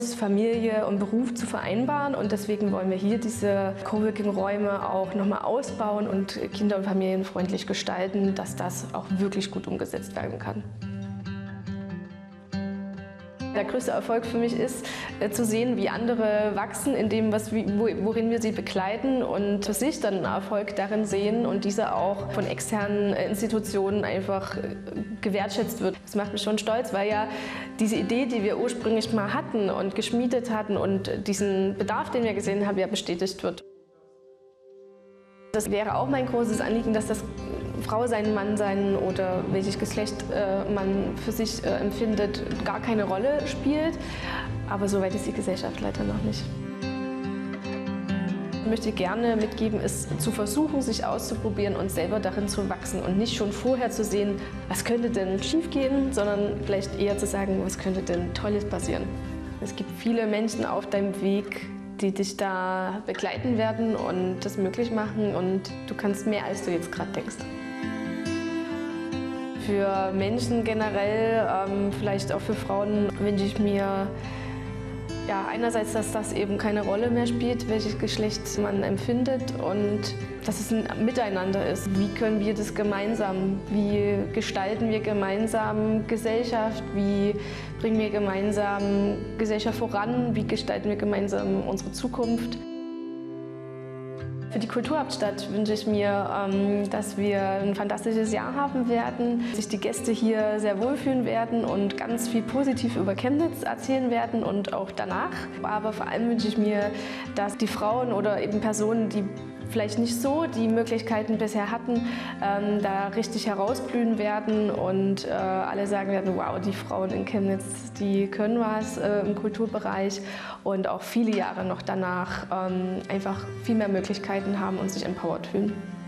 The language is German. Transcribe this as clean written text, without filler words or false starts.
Familie und Beruf zu vereinbaren, und deswegen wollen wir hier diese Coworking-Räume auch nochmal ausbauen und kinder- und familienfreundlich gestalten, dass das auch wirklich gut umgesetzt werden kann. Der größte Erfolg für mich ist, zu sehen, wie andere wachsen in dem, worin wir sie begleiten, und für sich dann einen Erfolg darin sehen und dieser auch von externen Institutionen einfach gewertschätzt wird. Das macht mich schon stolz, weil ja diese Idee, die wir ursprünglich mal hatten und geschmiedet hatten, und diesen Bedarf, den wir gesehen haben, ja bestätigt wird. Das wäre auch mein großes Anliegen, dass das Frau sein, Mann sein oder welches Geschlecht man für sich empfindet, gar keine Rolle spielt. Aber so weit ist die Gesellschaft leider noch nicht. Ich möchte gerne mitgeben, ist zu versuchen, sich auszuprobieren und selber darin zu wachsen und nicht schon vorher zu sehen, was könnte denn schiefgehen, sondern vielleicht eher zu sagen, was könnte denn Tolles passieren. Es gibt viele Menschen auf deinem Weg, die dich da begleiten werden und das möglich machen, und du kannst mehr, als du jetzt gerade denkst. Für Menschen generell, vielleicht auch für Frauen, wünsche ich mir einerseits, dass das eben keine Rolle mehr spielt, welches Geschlecht man empfindet, und dass es ein Miteinander ist. Wie können wir das gemeinsam? Wie gestalten wir gemeinsam Gesellschaft? Wie bringen wir gemeinsam Gesellschaft voran? Wie gestalten wir gemeinsam unsere Zukunft? Für die Kulturhauptstadt wünsche ich mir, dass wir ein fantastisches Jahr haben werden, sich die Gäste hier sehr wohlfühlen werden und ganz viel positiv über Chemnitz erzählen werden und auch danach. Aber vor allem wünsche ich mir, dass die Frauen oder eben Personen, die vielleicht nicht so die Möglichkeiten bisher hatten, da richtig herausblühen werden und alle sagen werden, wow, die Frauen in Chemnitz, die können was im Kulturbereich, und auch viele Jahre noch danach einfach viel mehr Möglichkeiten haben und sich empowered fühlen.